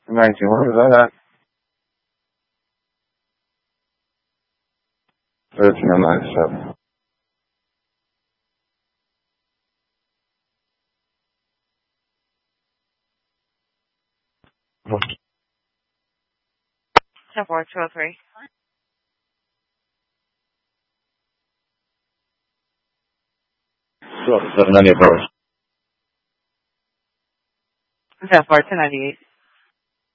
19, where was that at? 1397. So 4203. 798 dollars. So 4298.